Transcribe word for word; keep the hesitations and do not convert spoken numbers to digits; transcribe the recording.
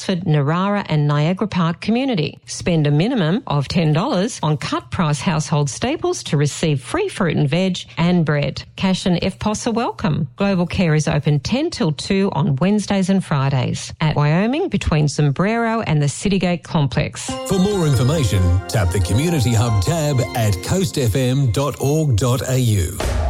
for Narara and Niagara Park community. Spend a minimum of ten dollars on cut-price household staples to receive free fruit and veg and bread. Cash and F P O S are welcome. Global Care is open ten till two on Wednesdays and Fridays at Wyoming between Sombrero and the Citygate Complex. For more information, tap the Community Hub tab at coast f m dot org dot a u.